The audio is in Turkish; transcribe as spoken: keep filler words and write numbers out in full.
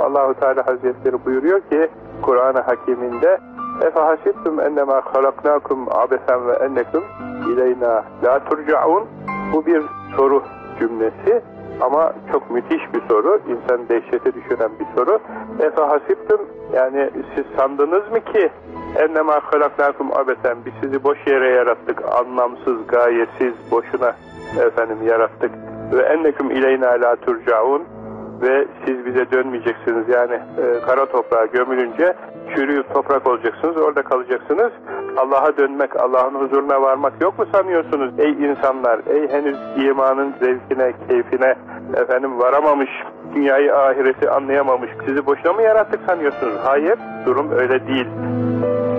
Allahu Teala Hazretleri buyuruyor ki Kur'an-ı Hakim'inde efehasibtum ennemâ halaknâkum abesen ve ennekum ileyna la turcaun. Bu bir soru cümlesi ama çok müthiş bir soru, insanı dehşete düşüren bir soru. Efehasibtum, yani siz sandınız mı ki ennemâ halaknâkum abesen, biz sizi boş yere yarattık, anlamsız, gayesiz, boşuna efendim yarattık ve ennekum ileyna la turcaun ve siz bize dönmeyeceksiniz, yani e, kara toprağa gömülünce çürüyüp toprak olacaksınız, orada kalacaksınız. Allah'a dönmek, Allah'ın huzuruna varmak yok mu sanıyorsunuz ey insanlar, ey henüz imanın zevkine, keyfine efendim varamamış, dünyayı ahireti anlayamamış, sizi boşuna mı yarattık sanıyorsunuz? Hayır, durum öyle değil.